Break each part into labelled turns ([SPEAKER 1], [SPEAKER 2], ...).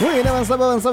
[SPEAKER 1] Muy bien, avanzamos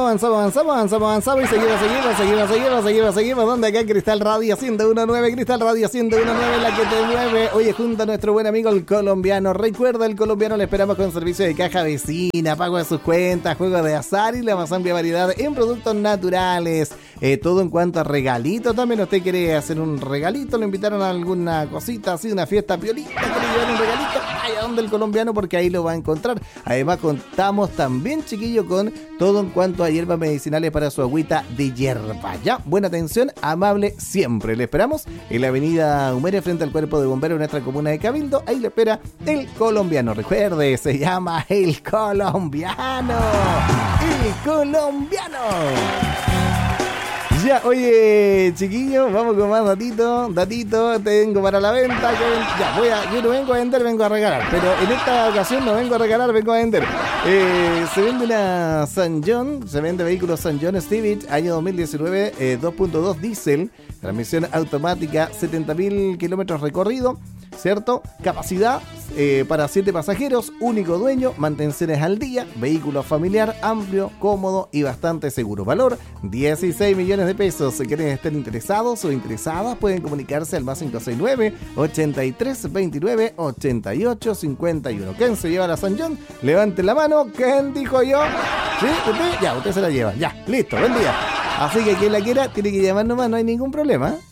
[SPEAKER 1] y seguimos, donde acá en Cristal Radio 101.9, Cristal Radio 101.9, la que te mueve. Oye, junto a nuestro buen amigo el colombiano. Recuerda, el colombiano le esperamos con servicio de caja vecina, pago de sus cuentas, juegos de azar y la más amplia variedad en productos naturales. Todo en cuanto a regalito. También usted quiere hacer un regalito, le invitaron a alguna cosita así, una fiesta piolita, quiere llevar un regalito, vaya donde el colombiano porque ahí lo va a encontrar. Además contamos también, chiquillo, con todo en cuanto a hierbas medicinales para su agüita de hierba. Ya, buena atención, amable siempre. Le esperamos en la avenida Humeria frente al cuerpo de bomberos de nuestra comuna de Cabildo. Ahí le espera el colombiano. Recuerde, se llama el colombiano. El colombiano. Ya, oye, chiquillos, vamos con más datitos, tengo para la venta. Yo no vengo a vender, vengo a regalar, pero en esta ocasión no vengo a regalar, vengo a vender. Se vende una San John, se vende vehículos San John Civic, año 2019, 2.2 diésel, transmisión automática, 70.000 kilómetros recorrido, ¿cierto? Capacidad para 7 pasajeros, único dueño, mantenciones al día, vehículo familiar, amplio, cómodo y bastante seguro. Valor, 16 millones de pesos. Si quieren estar interesados o interesadas, pueden comunicarse al más 569-8329-8851. ¿Quién se lleva la San John? Levante la mano. ¿Quién dijo yo? ¿Sí? ¿Usted? Ya, usted se la lleva. Ya, listo, buen día. Así que quien la quiera tiene que llamar nomás, no hay ningún problema.